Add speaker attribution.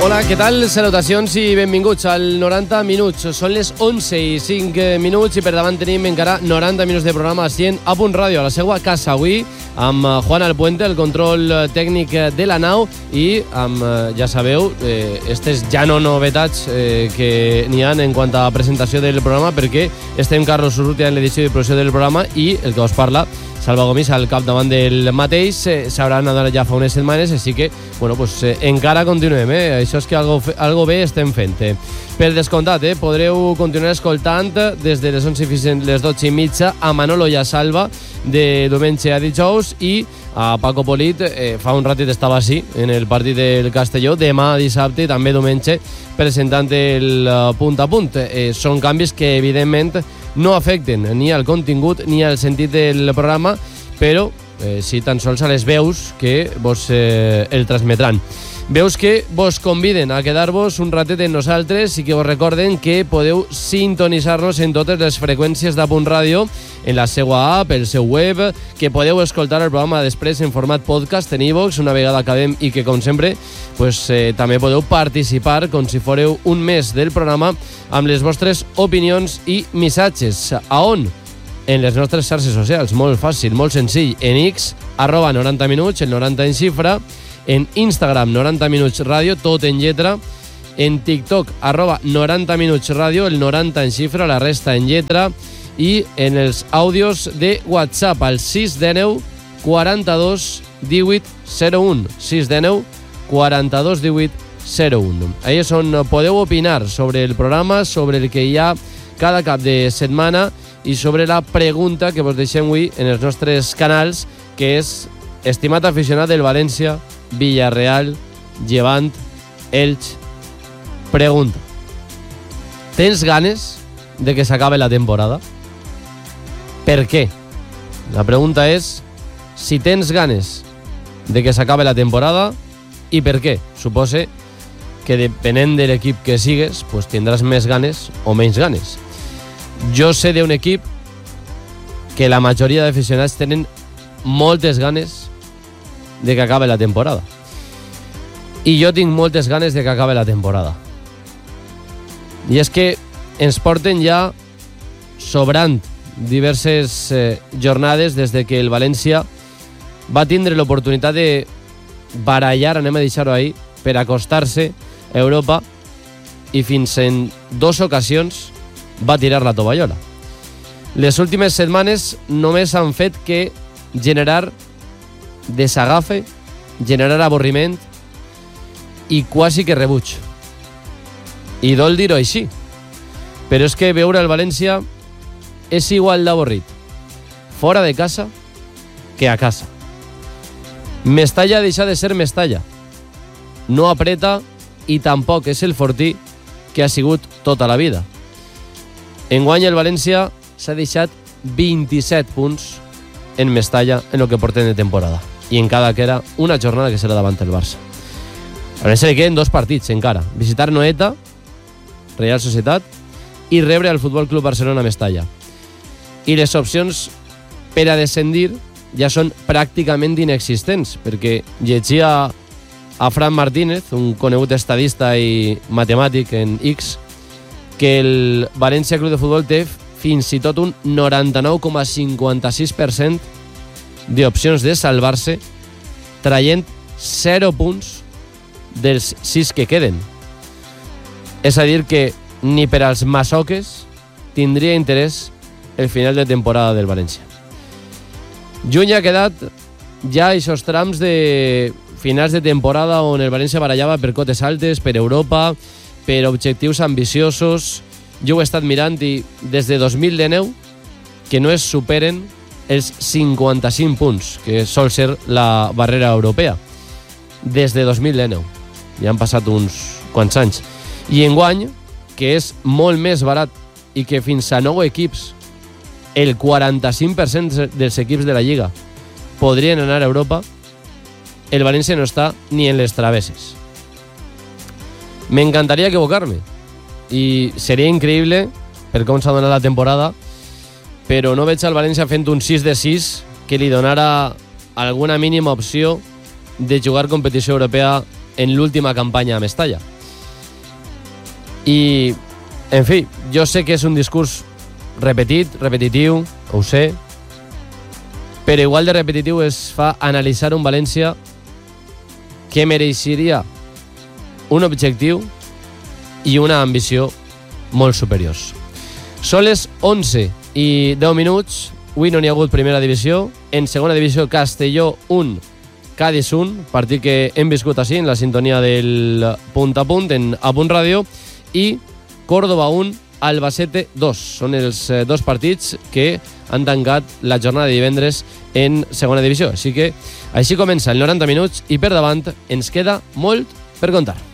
Speaker 1: Hola, què tal? Salutacions i benvinguts al 90 minuts. Són les 11 i 5 minuts i per davant tenim encara 90 minuts de programa 100 a punt ràdio a la seva casa avui amb Juan Alpuente, el control tècnic de la nau i amb, ja sabeu, estes ja no novetats que n'hi ha en quant a presentació del programa perquè estem Carlos Urrutia en l'edició de producció del programa i el que us parla Salva Gomis al capdavant del mateix. S'hauran anat ja fa unes setmanes, així que bueno, pues, encara continuem, això és que algo bé estem fent. Per descomptat, podreu continuar escoltant des de les 11 fins a les 12 i mitja a Manolo i a Salva de diumenge a dijous i a Paco Polit fa un ratit estava així en el partit del Castelló, demà dissabte i també diumenge presentant el punt a punt. Són canvis que evidentment no afecten ni al contingut ni al sentit del programa, però sí tan sols a les veus que vos el transmetran. Veus que vos conviden a quedar-vos un ratet en nosaltres i que vos recorden que podeu sintonitzar-nos en totes les freqüències de Punt Ràdio, en la seva app, el seu web, que podeu escoltar el programa després en format podcast en iVoox una vegada acabem i que, com sempre, pues, també podeu participar com si fóreu un mes del programa amb les vostres opinions i missatges. A on? En les nostres xarxes socials, molt fàcil, molt senzill. En X, @90 minuts, el 90 en xifra. En Instagram, 90 minuts ràdio, tot en lletra. En TikTok, @90 minuts ràdio, el 90 en xifra, la resta en lletra. I en els àudios de WhatsApp, al 619 42 18 01. 619 42 18 01. Ahí és on podeu opinar sobre el programa, sobre el que hi ha cada cap de setmana i sobre la pregunta que vos deixem avui en els nostres canals, que és: estimat aficionat del València, Villarreal, Llevant, Elx, pregunta: tens ganes de que s'acabe la temporada? Per què? La pregunta és si tens ganes de que s'acabe la temporada i per què. Supose que depenent de l'equip que sigues, pues tindràs més ganes o menys ganes. Jo sé d'un equip que la majoria d'aficionats tenen moltes ganes de que acabe la temporada. I jo tinc moltes ganes de que acabe la temporada. I és que ens porten ja sobrant diverses jornades des de que el València va tindre l'oportunitat de barallar, anem a deixar-ho ahí, per acostar-se a Europa i fins en 2 ocasions va tirar la tovallola. Les últimes setmanes només han fet que generar desagafe, generar avorriment i quasi que rebuig. I dol dir-ho així, però és que veure el València és igual d'avorrit fora de casa que a casa. Mestalla deixa de ser Mestalla, no apreta i tampoc és el fortí que ha sigut tota la vida. Enguany el València s'ha deixat 27 punts en Mestalla en el que portem de temporada i encara que era una jornada que serà davant el Barça. A València li queden 2 partits encara: visitar Noeta, Real Societat, i rebre al Futbol Club Barcelona a Mestalla. I les opcions per a descendir ja són pràcticament inexistents, perquè llegia a Fran Martínez, un conegut estadista i matemàtic en X, que el València Club de Futbol té fins i tot un 99,56% d'opcions de salvar-se, traient 0 punts dels 6 que queden. És a dir que ni per als masoques tindria interès el final de temporada del València. Juny ha quedat ja aquests trams de finals de temporada on el València barallava per cotes altes, per Europa, per objectius ambiciosos. Jo ho he estat mirant i des de 2019 que no es superen els 55 punts, que sol ser la barrera europea. Des de 2019. Ja han passat uns quants anys. I enguany, que és molt més barat i que fins a 9 equips, el 45% dels equips de la Lliga podrien anar a Europa, el València no està ni en les travesses. M'encantaria equivocar-me i seria increïble per com s'ha donat la temporada, però no veig al València fent un 6 de 6 que li donara alguna mínima opció de jugar competició europea en l'última campanya a Mestalla. I, en fi, jo sé que és un discurs repetitiu, ho sé, però igual de repetitiu es fa analitzar un València que mereixeria un objectiu i una ambició molt superiors. Són les 11 i 10 minuts. Avui no n'hi ha hagut primera divisió. En segona divisió, Castelló 1, Cádiz 1, partit que hem viscut així en la sintonia del punt a punt en A Punt Ràdio, i Córdoba 1, Albacete 2. Són els dos partits que han tancat la jornada de divendres en segona divisió. Així que així comença el 90 minuts i per davant ens queda molt per contar.